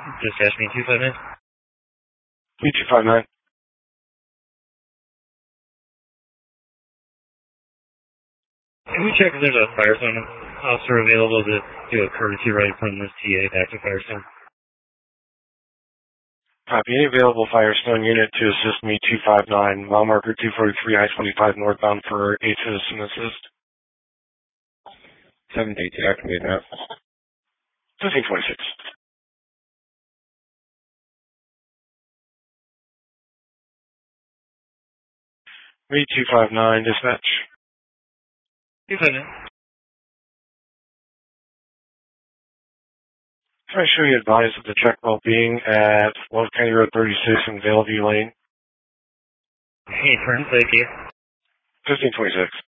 Dispatch me 259. Me 259. Can we check if there's a Firestone officer available to do a courtesy ride from this TA back to Firestone? Copy. Any available Firestone unit to assist me 259, mile marker 243, I-25 northbound for a citizen assist. 7-8, activate that. 1526. Me 259, dispatch. 259. Can I show you advise of the check well-being at Love County Road 36 in Valeview Lane? Hey, friend, thank you. 1526.